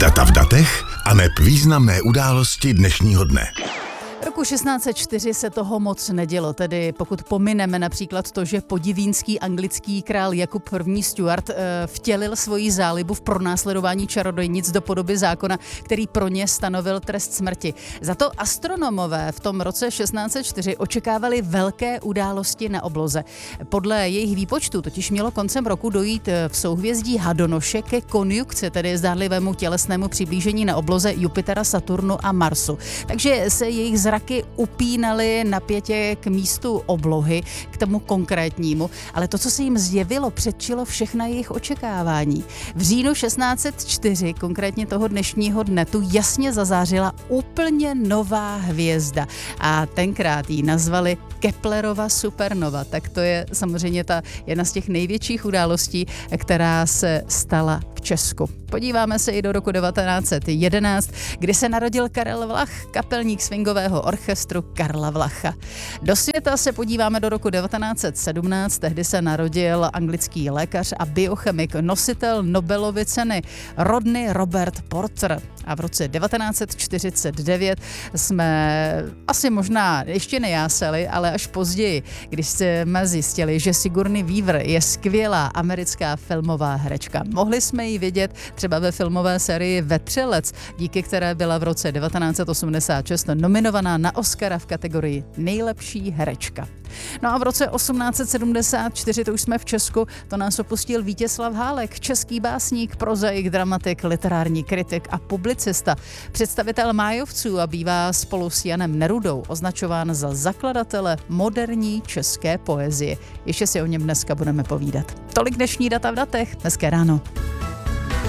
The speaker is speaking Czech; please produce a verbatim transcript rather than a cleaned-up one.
Data v datech aneb významné události dnešního dne. Roku šestnáct set čtyři se toho moc nedělo, tedy pokud pomineme například to, že podivínský anglický král Jakub první. Stuart e, vtělil svoji zálibu v pronásledování čarodejnic do podoby zákona, který pro ně stanovil trest smrti. Za to astronomové v tom roce šestnáct set čtyři očekávali velké události na obloze. Podle jejich výpočtu totiž mělo koncem roku dojít v souhvězdí Hadonoše ke konjunkci, tedy zdánlivému tělesnému přiblížení na obloze Jupitera, Saturnu a Marsu. Takže se jejich zraky upínaly napětě k místu oblohy, k tomu konkrétnímu, ale to, co se jim zjevilo, předčilo všechna jejich očekávání. V říjnu šestnáct set čtyři, konkrétně toho dnešního dne, tu jasně zazářila úplně nová hvězda a tenkrát ji nazvali Keplerova supernova. Tak to je samozřejmě ta jedna z těch největších událostí, která se stala v Česku. Podíváme se i do roku devatenáct set jedenáct, kdy se narodil Karel Vlach, kapelník swingového orchestru Karla Vlacha. Do světa se podíváme do roku devatenáct set sedmnáct, tehdy se narodil anglický lékař a biochemik, nositel Nobelovy ceny Rodney Robert Porter. A v roce devatenáct set čtyřicet devět jsme asi možná ještě nejásali, ale až později, když jsme zjistili, že Sigourney Weaver je skvělá americká filmová herečka. Mohli jsme ji vidět třeba ve filmové sérii Vetřelec, díky které byla v roce devatenáct set osmdesát šest nominovaná na Oscara v kategorii nejlepší herečka. No a v roce osmnáct set sedmdesát čtyři, to už jsme v Česku, to nás opustil Vítězslav Hálek, český básník, prozaik, dramatik, literární kritik a publicista. Představitel májovců a bývá spolu s Janem Nerudou označován za zakladatele moderní české poezie. Ještě si o něm dneska budeme povídat. Tolik dnešní Data v datech, hezké ráno.